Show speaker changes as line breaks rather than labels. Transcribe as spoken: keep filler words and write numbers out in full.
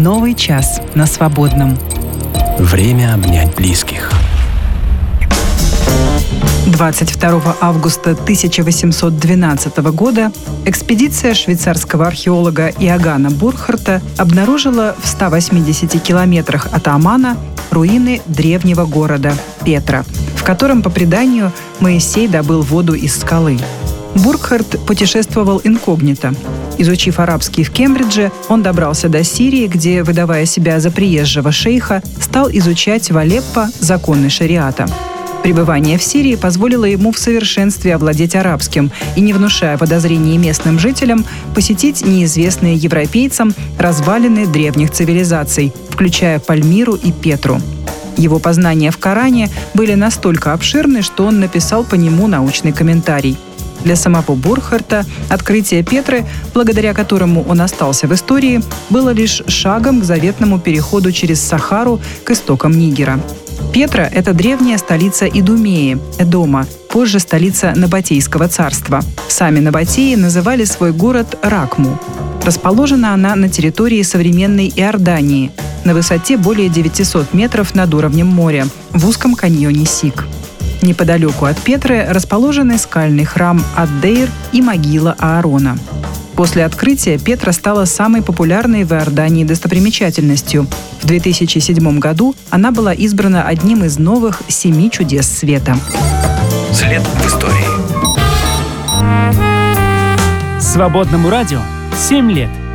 Новый час на свободном.
Время обнять близких.
двадцать второго августа тысяча восемьсот двенадцатого года экспедиция швейцарского археолога Иоганна Бурхарта обнаружила в ста восьмидесяти километрах от Аммана руины древнего города Петра, в котором, по преданию, Моисей добыл воду из скалы. Бурхарт путешествовал инкогнито. Изучив арабский в Кембридже, он добрался до Сирии, где, выдавая себя за приезжего шейха, стал изучать в Алеппо законы шариата. Пребывание в Сирии позволило ему в совершенстве овладеть арабским и, не внушая подозрений местным жителям, посетить неизвестные европейцам развалины древних цивилизаций, включая Пальмиру и Петру. Его познания в Коране были настолько обширны, что он написал по нему научный комментарий. Для самого Бурхарта открытие Петры, благодаря которому он остался в истории, было лишь шагом к заветному переходу через Сахару к истокам Нигера. Петра – это древняя столица Идумеи, Эдома, позже столица Набатейского царства. Сами набатеи называли свой город Ракму. Расположена она на территории современной Иордании, на высоте более девятисот метров над уровнем моря, в узком каньоне Сик. Неподалеку от Петры расположены скальный храм Ад-Дейр и могила Аарона. После открытия Петра стала самой популярной в Иордании достопримечательностью. В две тысячи седьмом году она была избрана одним из новых семи чудес света.
След в истории.
Свободному радио семь лет.